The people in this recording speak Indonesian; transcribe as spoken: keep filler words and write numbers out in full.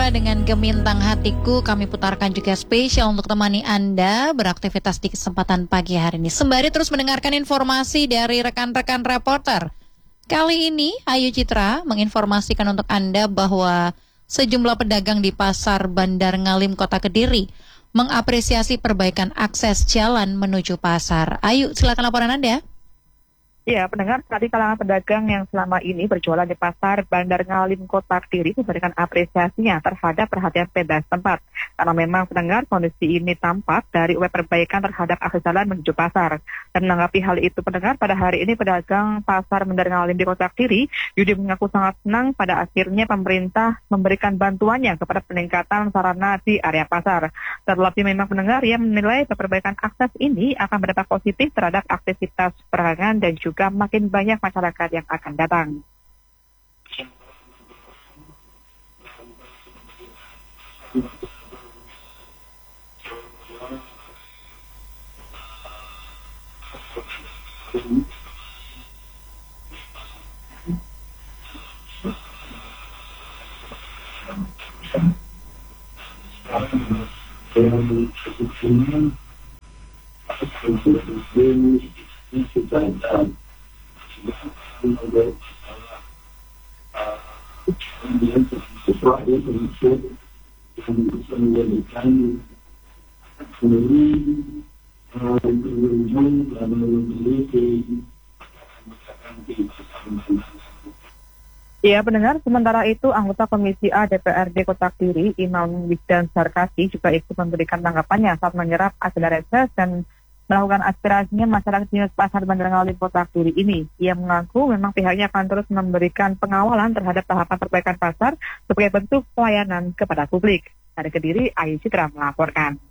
Citra dengan Gemintang Hatiku. Kami putarkan juga spesial untuk temani Anda beraktivitas di kesempatan pagi hari ini. Sembari terus mendengarkan informasi dari rekan-rekan reporter. Kali ini Ayu Citra menginformasikan untuk Anda bahwa sejumlah pedagang di Pasar Bandar Ngalim Kota Kediri mengapresiasi perbaikan akses jalan menuju pasar. Ayu, silakan laporan Anda. Ya, pendengar, tadi kalangan pedagang yang selama ini berjualan di Pasar Bandar Ngalim Kota Kediri memberikan apresiasinya terhadap perhatian Pemda setempat. Karena memang pendengar, kondisi ini tampak dari upaya perbaikan terhadap akses jalan menuju pasar. Dan menanggapi hal itu pendengar, pada hari ini pedagang Pasar Bandar Ngalim di Kota Kediri, Yudi mengaku sangat senang pada akhirnya pemerintah memberikan bantuannya kepada peningkatan sarana di area pasar. Terlebih memang pendengar yang menilai perbaikan akses ini akan berdampak positif terhadap aktivitas perdagangan dan juga juga makin banyak masyarakat yang akan datang. Ya, pendengar, sementara itu anggota Komisi A D P R D Kota Kediri, Imam Wisdan Sarkasi juga ikut memberikan tanggapannya saat menyerap hasil reses dan melakukan aspirasinya masyarakat di Pasar Bandar Ngalim Kota Kediri ini. Ia mengaku memang pihaknya akan terus memberikan pengawalan terhadap tahapan perbaikan pasar sebagai bentuk pelayanan kepada publik. Dari Kediri, Ayu Citra melaporkan.